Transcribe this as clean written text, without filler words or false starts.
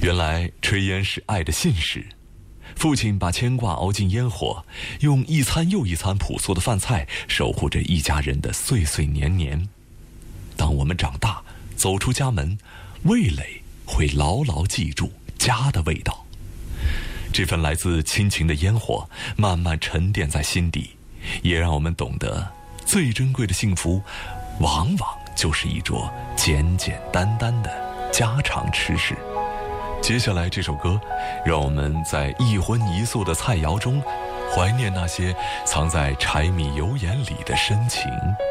原来炊烟是爱的信使，父亲把牵挂熬进烟火，用一餐又一餐朴素的饭菜守护着一家人的岁岁年年。当我们长大，走出家门，味蕾会牢牢记住家的味道。这份来自亲情的烟火慢慢沉淀在心底，也让我们懂得最珍贵的幸福往往就是一桌简简单单的家常吃食。接下来这首歌，让我们在一荤一素的菜肴中怀念那些藏在柴米油盐里的深情。